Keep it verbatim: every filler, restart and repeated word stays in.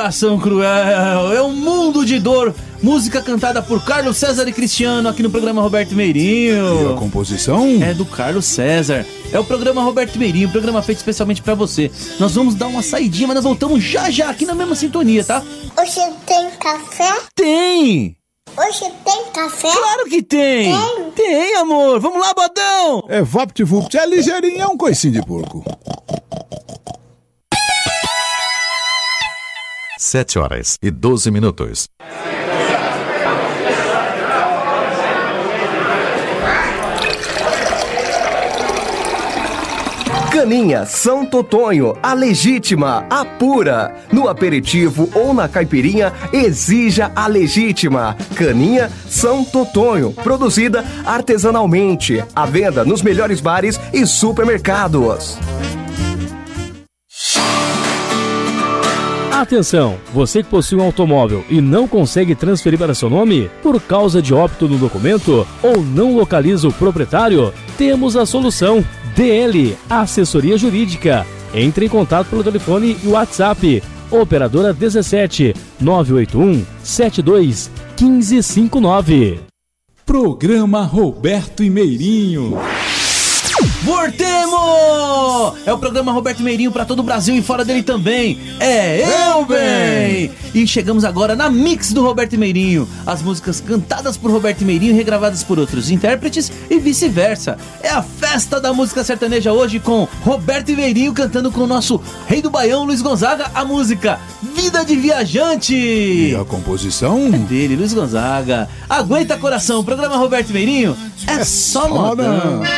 coração cruel, é um mundo de dor. Música cantada por Carlos César e Cristiano aqui no programa Roberto Meirinho. E a composição? É do Carlos César. É o programa Roberto Meirinho, um programa feito especialmente pra você. Nós vamos dar uma saidinha, mas nós voltamos já já aqui na mesma sintonia, tá? Hoje tem café? Tem! Hoje tem café? Claro que tem! Tem? Tem, amor! Vamos lá, bodão! É VaptVupt, é ligeirinho, é um coicinho de porco. Sete horas e doze minutos. Caninha São Totonho, a legítima, a pura. No aperitivo ou na caipirinha, exija a legítima. Caninha São Totonho, produzida artesanalmente. À venda nos melhores bares e supermercados. Atenção, você que possui um automóvel e não consegue transferir para seu nome por causa de óbito no documento ou não localiza o proprietário, temos a solução. D L, Assessoria Jurídica. Entre em contato pelo telefone e WhatsApp. Operadora dezessete, nove oito um, sete dois, um cinco cinco nove. Programa Roberto e Meirinho. Voltemos! É o programa Roberto Meirinho pra todo o Brasil e fora dele também. É eu, bem! E chegamos agora na mix do Roberto Meirinho. As músicas cantadas por Roberto Meirinho e regravadas por outros intérpretes e vice-versa. É a festa da música sertaneja hoje com Roberto Meirinho cantando com o nosso rei do Baião, Luiz Gonzaga, a música Vida de Viajante. E a composição? É dele, Luiz Gonzaga. Aguenta coração, o programa Roberto Meirinho é, é só modão.